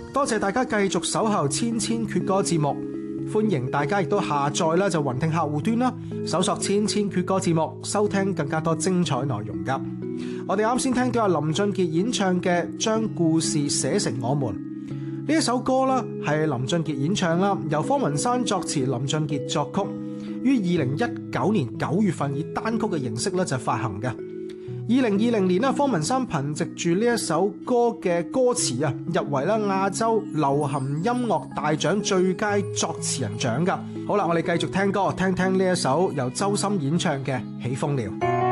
多謝大家繼續守候千千闕歌節目，歡迎大家亦都下載啦就雲聽客戶端啦，搜索千千闕歌節目，收聽更加多精彩內容噶。我哋啱先聽到有林俊傑演唱嘅《將故事寫成我們》呢一首歌啦，係林俊傑演唱啦，由方文山作詞，林俊傑作曲，於2019年9月份以單曲嘅形式咧就發行嘅。2020年啦，方文山憑藉住呢一首歌嘅歌詞啊，入圍啦亞洲流行音樂大獎最佳作詞人獎噶。好啦，我哋繼續聽歌，聽聽呢一首由周深演唱嘅《起風了》。